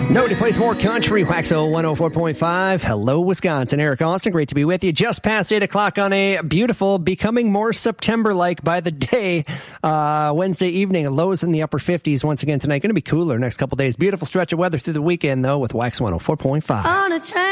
Nobody plays more country. Waxo 104.5. Hello, Wisconsin. Eric Austin, great to be with you. Just past 8 o'clock on a beautiful, becoming more September-like by the day, Wednesday evening. Lows in the upper 50s once again tonight. Going to be cooler next couple days. Beautiful stretch of weather through the weekend, though, with Wax 104.5. On a train.